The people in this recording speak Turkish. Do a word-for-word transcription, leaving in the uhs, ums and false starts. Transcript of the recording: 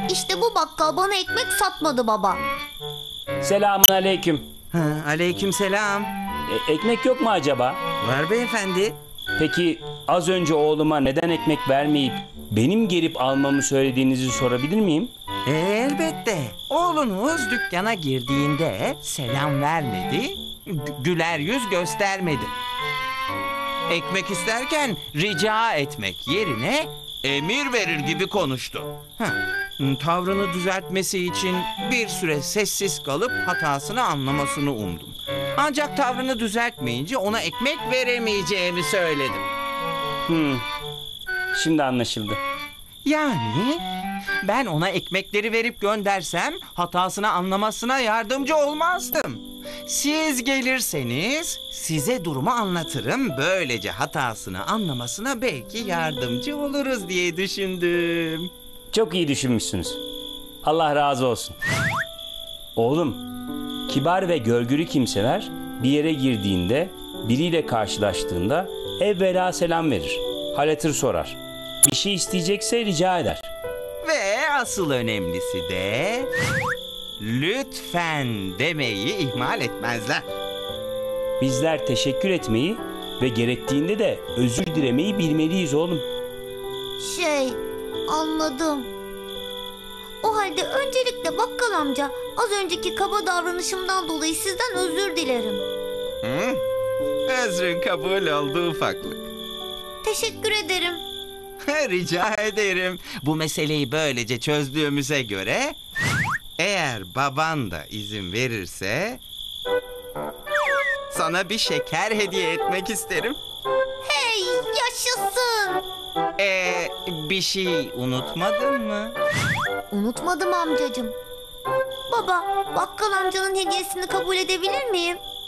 İşte bu bakkal bana ekmek satmadı baba. Selamun aleyküm. Ha, aleykümselam. E, ekmek yok mu acaba? Var beyefendi. Peki az önce oğluma neden ekmek vermeyip benim gelip almamı söylediğinizi sorabilir miyim? E, elbette. Oğlunuz dükkana girdiğinde selam vermedi, gü- güler yüz göstermedi. Ekmek isterken rica etmek yerine emir verir gibi konuştu. Heh, tavrını düzeltmesi için bir süre sessiz kalıp hatasını anlamasını umdum. Ancak tavrını düzeltmeyince ona ekmek veremeyeceğimi söyledim. Hmm. Şimdi anlaşıldı. Yani ben ona ekmekleri verip göndersem hatasını anlamasına yardımcı olmazdım. Siz gelirseniz size durumu anlatırım. Böylece hatasını anlamasına belki yardımcı oluruz diye düşündüm. Çok iyi düşünmüşsünüz. Allah razı olsun. Oğlum, kibar ve görgülü kimseler bir yere girdiğinde, biriyle karşılaştığında evvela selam verir. Hal hatır sorar. Bir şey isteyecekse rica eder. Ve asıl önemlisi de lütfen demeyi ihmal etmezler. Bizler teşekkür etmeyi ve gerektiğinde de özür dilemeyi bilmeliyiz oğlum. Şey, anladım. O halde öncelikle bakkal amca, az önceki kaba davranışımdan dolayı sizden özür dilerim. Hı? Özrün kabul oldu ufaklık. Teşekkür ederim. Rica ederim. Bu meseleyi böylece çözdüğümüze göre eğer baban da izin verirse sana bir şeker hediye etmek isterim. Hey, yaşasın. Ee, bir şey unutmadın mı? Unutmadım amcacığım. Baba, bakkal amcanın hediyesini kabul edebilir miyim?